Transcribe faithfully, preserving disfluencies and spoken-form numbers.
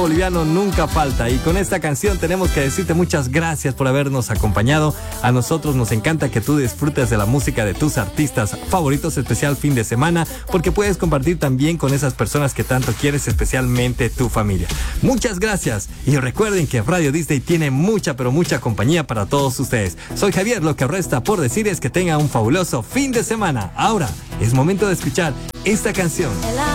boliviano nunca falta, y con esta canción tenemos que decirte muchas gracias por habernos acompañado. A nosotros nos encanta que tú disfrutes de la música de tus artistas favoritos, especial fin de semana, porque puedes compartir también con esas personas que tanto quieres, especialmente tu familia. Muchas gracias, y recuerden que Radio Disney tiene mucha pero mucha compañía para todos ustedes. Soy Javier, lo que resta por decir es que tengan un fabuloso fin de semana. Ahora es momento de escuchar esta canción.